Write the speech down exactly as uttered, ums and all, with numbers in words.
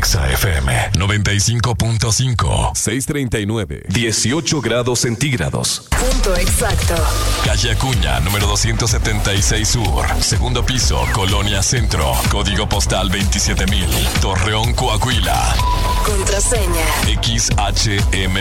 Exa F M noventa y cinco punto cinco. seiscientos treinta y nueve. dieciocho grados centígrados. Punto exacto. Calle Acuña, número doscientos setenta y seis Sur. Segundo piso, Colonia Centro. Código postal veintisiete mil. Torreón, Coahuila. Contraseña. X H M